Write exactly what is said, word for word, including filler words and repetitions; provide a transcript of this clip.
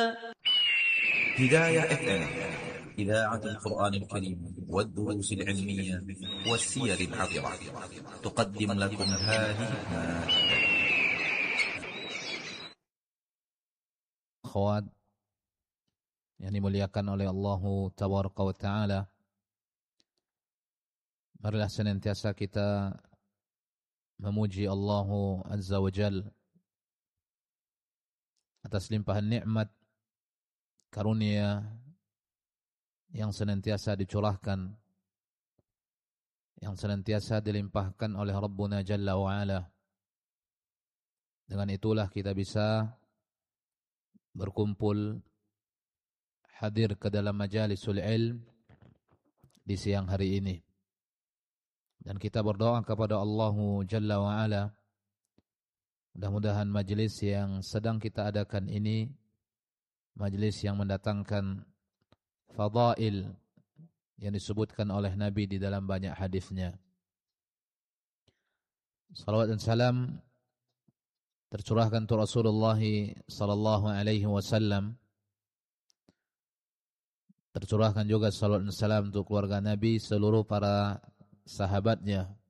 هداية اف ام، إذاعة القرآن الكريم والدروس العلمية والسير العطرة، تقدم لكم هذه المادة. Akhwat yang dimuliakan oleh Allah Tabaraka wa Ta'ala, marilah senantiasa kita memuji Allah Azza wa Jal atas limpahan nikmat karunia yang senantiasa dicurahkan, yang senantiasa dilimpahkan oleh Rabbuna Jalla wa Ala. Dengan itulah kita bisa berkumpul hadir ke dalam majalisul ilm di siang hari ini. Dan kita berdoa kepada Allah Jalla wa Ala, mudah-mudahan majlis yang sedang kita adakan ini majlis yang mendatangkan fadail yang disebutkan oleh Nabi di dalam banyak hadisnya. Salawat dan salam tercurahkan untuk Rasulullah sallallahu alaihi wasallam. Tercurahkan juga salawat dan salam untuk keluarga Nabi, seluruh para sahabatnya,